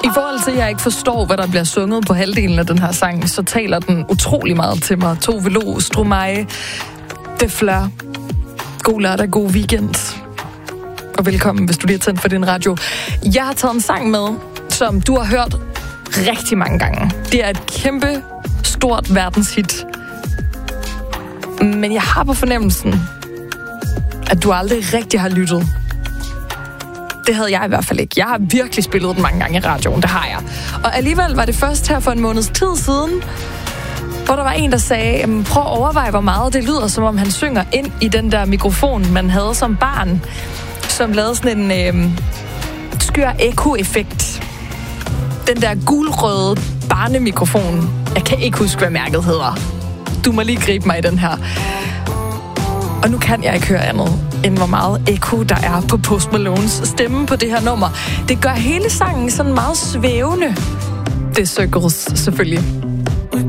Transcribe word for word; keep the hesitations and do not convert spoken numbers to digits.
I forhold til, at jeg ikke forstår, hvad der bliver sunget på halvdelen af den her sang, så taler den utrolig meget til mig. Tove Lo, Stromae, De Fleur. God lørdag, god weekend. Og velkommen, hvis du lige har tændt for din radio. Jeg har taget en sang med, som du har hørt rigtig mange gange. Det er et kæmpe, stort verdenshit. Men jeg har på fornemmelsen, at du aldrig rigtig har lyttet. Det havde jeg i hvert fald ikke. Jeg har virkelig spillet den mange gange i radioen, det har jeg. Og alligevel var det først her for en måneds tid siden, hvor der var en, der sagde, prøv at overveje, hvor meget det lyder, som om han synger ind i den der mikrofon, man havde som barn, som lavede sådan en øh, skør ekko-effekt. Den der gulrøde barnemikrofon. Jeg kan ikke huske, hvad mærket hedder. Du må lige gribe mig i den her. Og nu kan jeg ikke høre andet, end hvor meget ekko der er på Post Malones stemme på det her nummer. Det gør hele sangen sådan meget svævende. Det er Circles, selvfølgelig.